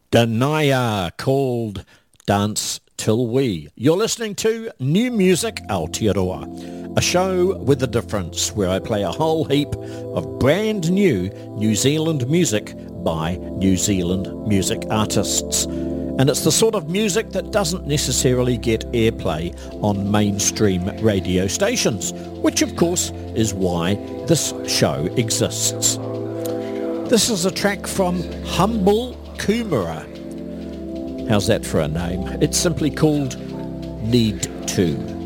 Denia, called Dance Till We. You're listening to New Music Aotearoa, a show with a difference where I play a whole heap of brand new New Zealand music by New Zealand music artists. And it's the sort of music that doesn't necessarily get airplay on mainstream radio stations, which of course is why this show exists. This is a track from Humble Kumara. How's that for a name? It's simply called Need To.